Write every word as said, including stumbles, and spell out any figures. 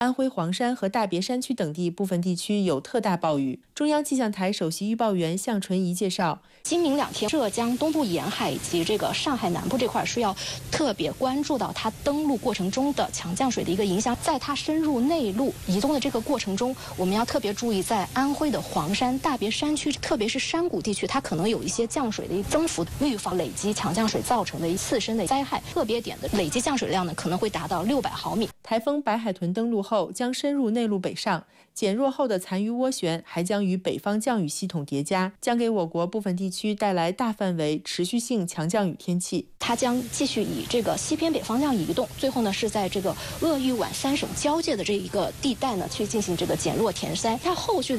安徽黄山和大别山区等地部分地区有特大暴雨。中央气象台首席预报员向纯怡介绍， 今明两天，浙江东部沿海以及这个上海南部这块是要特别关注到它登陆过程中的强降水的一个影响。在它深入内陆移动的这个过程中，我们要特别注意，在安徽的黄山、大别山区，特别是山谷地区，它可能有一些降水的一增幅，预防累积强降水造成的一次生的灾害。特别点的累积降水量呢，可能会达到六百毫米。 台风白海豚登陆后将深入内陆北上，减弱后的残余涡旋还将与北方降雨系统叠加，将给我国部分地区带来大范围持续性强降雨天气。 它将继续以这个西偏北方向移动，最后呢是在这个鄂豫皖三省交界的这一个地带呢去进行这个减弱填塞。它后续的